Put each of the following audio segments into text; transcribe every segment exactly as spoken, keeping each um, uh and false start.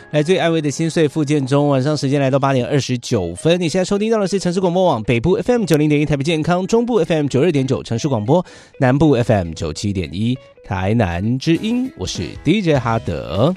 来自于安慰的心碎复健中，晚上时间来到八点二十九分。你现在收听到的是城市广播网北部 F M 九零点一台北健康，中部 F M 九二点九城市广播，南部 F M 九七点一台南之音。我是 D J 哈德。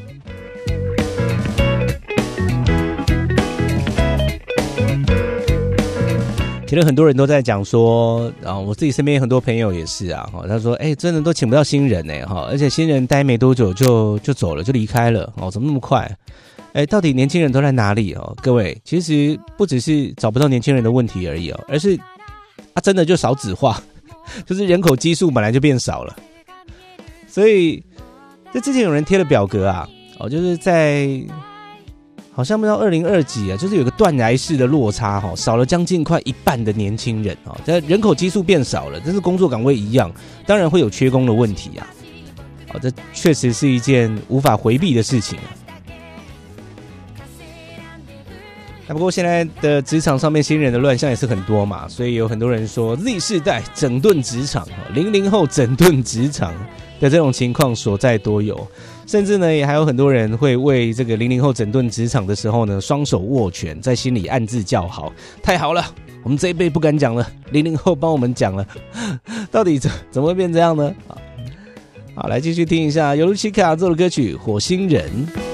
其实很多人都在讲说，啊，我自己身边很多朋友也是啊，他说，哎、欸，真的都请不到新人哎，哈，而且新人待没多久就就走了，就离开了，哦，怎么那么快？哎、欸，到底年轻人都在哪里哦？各位，其实不只是找不到年轻人的问题而已哦，而是啊，真的就少子化，就是人口基数本来就变少了，所以这之前有人贴了表格啊，哦，就是在。好像不到二零二几啊，就是有个断崖式的落差哈，少了将近快一半的年轻人啊，这人口基数变少了，但是工作岗位一样，当然会有缺工的问题啊，哦，这确实是一件无法回避的事情啊。那不过现在的职场上面新人的乱象也是很多嘛，所以有很多人说 Z 世代整顿职场，零零后整顿职场的这种情况所在多有。甚至呢，也还有很多人会为这个零零后整顿职场的时候呢，双手握拳，在心里暗自叫好，太好了，我们这一辈不敢讲了，零零后帮我们讲了，到底怎怎么会变这样呢？好，好，来继续听一下尤露琪卡做的歌曲《火星人》。